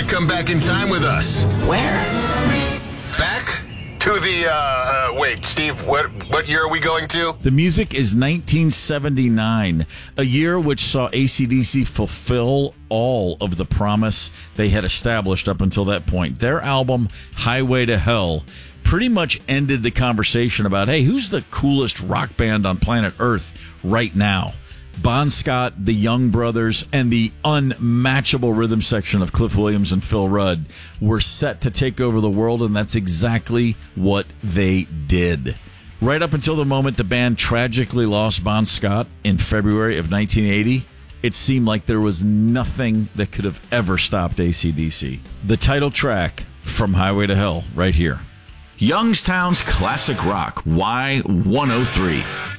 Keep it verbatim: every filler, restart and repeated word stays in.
come back in time with us. Where? Back to the, uh, uh, wait, Steve, what what year are we going to? The music is nineteen seventy-nine, a year which saw A C D C fulfill all of the promise they had established up until that point. Their album, Highway to Hell, pretty much ended the conversation about, hey, who's the coolest rock band on planet Earth right now? Bon Scott, the Young Brothers, and the unmatchable rhythm section of Cliff Williams and Phil Rudd were set to take over the world, and that's exactly what they did. Right up until the moment the band tragically lost Bon Scott in February of nineteen eighty, it seemed like there was nothing that could have ever stopped A C D C. The title track from Highway to Hell, right here. Youngstown's classic rock, Y one oh three.